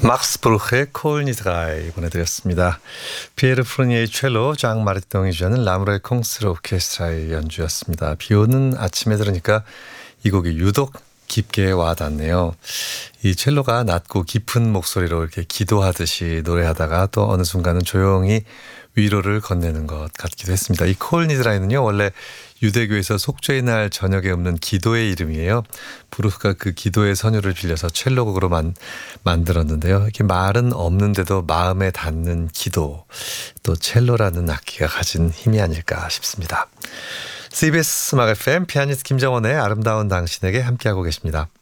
막스 브루크의 콜니드라이 보내드렸습니다. 피에르 프루니에의 첼로, 장 마르티동이 주하는 라무레 콩스르 오케스트라의 연주였습니다. 비오는 아침에 들으니까 이 곡이 유독 깊게 와닿네요. 이 첼로가 낮고 깊은 목소리로 이렇게 기도하듯이 노래하다가 또 어느 순간은 조용히 위로를 건네는 것 같기도 했습니다. 이 콜니드라이는요, 원래 유대교에서 속죄의 날 저녁에 읊는 기도의 이름이에요. 브루크가 그 기도의 선율을 빌려서 첼로곡으로 만들었는데요. 이렇게 말은 없는데도 마음에 닿는 기도, 또 첼로라는 악기가 가진 힘이 아닐까 싶습니다. CBS 음악 FM 피아니스트 김정원의 아름다운 당신에게 함께하고 계십니다.